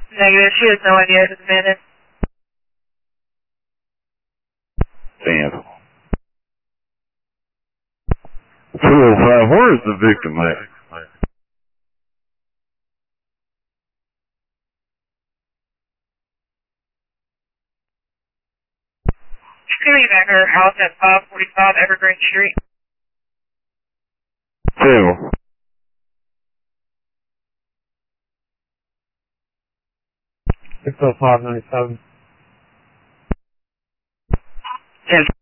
Negative. She has no idea who the man is. Damn. 205, where is the victim at? She's going to be back at her house at 545 Evergreen Street. 2. 60597. 10.